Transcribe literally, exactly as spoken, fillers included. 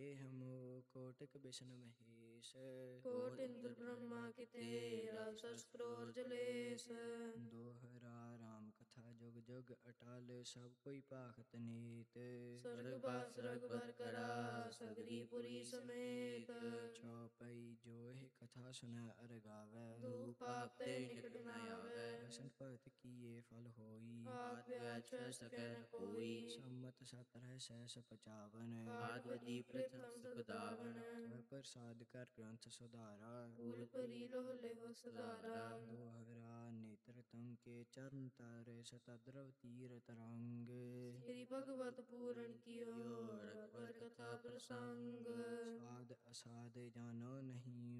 ਹਮੋ ਕੋਟਿਕ ਬਿਸ਼ਨ ਮਹੇਸ਼। ਕੋਟਿ ਇੰਦ੍ਰ ਬ੍ਰਹਮਾ ਕਿਤੇ ਰਵ ਸਸ ਕਰੋਰ ਜਲੇਸ। ਦੋਹਰਾ ਰਾਮ ਕਥਾ ਜੁਗ ਜੁਗ ਅਟਲ ਸਭ ਕੋਈ ਭਾਖਤ ਨੀਤ। ਸਰਗ ਬਾਸ ਰਗਬਰ ਕਰਾ ਸਗਰੀ ਪੁਰੀ ਸਮੇਤ। ਚੌਪਈ ਜੋ ਇਹ ਕਥਾ ਸੁਨੈ ਅਰ ਗਾਵੈ। ਦੁਖ ਪਾਪ ਤੇ ਨਿਕਟ ਨ ਆਵੈ। ਦਰਸ਼ਨ ਭਗਤ ਕੀਏ ਫਲ ਹੋਈ। ਆਦ ਵਿਆਜ ਛੁਐ ਸਕੈ ਨ ਕੋਈ। ਸੰਮਤ ਸਤਰਹਿ ਸਹਿਸ ਪਚਾਵਨ। ਆਦ ਬਦੀ ਪ੍ਰਥਮ ਸਗਦਾਵਨ। ਤਵੈ ਪ੍ਰਸਾਦ ਕਰ ਗ੍ਰੰਥ ਸੁਧਾਰਾ। ਫੂਲ ਪਰੀ ਲੋਹ ਲਿਵ ਸਧਾਰਾ। ਦੋਹਰਾ ਨੇਤਰ ਤੰ ਕੇ ਚਰਨ ਤਰ ਸਤਦਰਵ ਤੀਰ ਤਰੰਗ। ਸ੍ਰੀ ਭਗਵਤ ਪੂਰਨ ਕੀਓ ਰਘੁਬਰ ਕਥਾ ਪ੍ਰਸੰਗ। ਸਾਧ ਅਸਾਧ ਜਾਨੋ ਨਹੀਂ